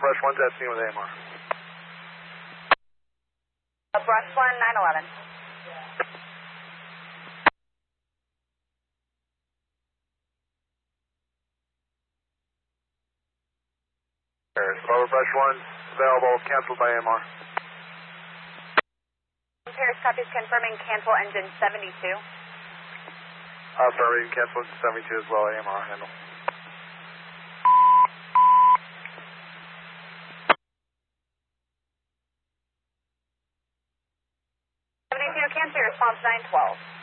Brush 1's at scene with AMR. Brush 1, 911. Lower Brush 1's available, canceled by AMR. Paris copies confirming cancel engine 72. Sorry, cancel engine 72 as well, AMR handle. Cancel response 912.